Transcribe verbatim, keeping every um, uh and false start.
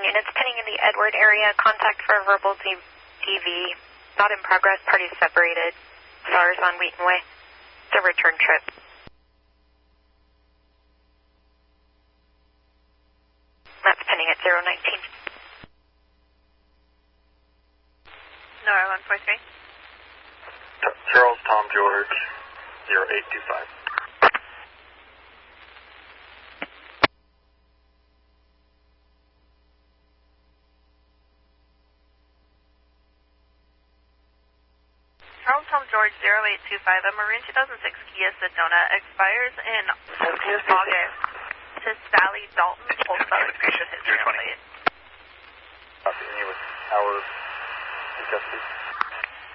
units pinning in the Edward area. Contact for a verbal D V. Not in progress. Parties separated. S A R S on Wheaton Way. It's a return trip. That's pinning at zero nineteen. Nora one four three. Charles Tom George, zero eight two five. Charles Tom George, zero eight two five. A Maroon two thousand six Kia Sedona expires in August to Sally Dalton, Polestar, history on plate. Continue with hours in custody.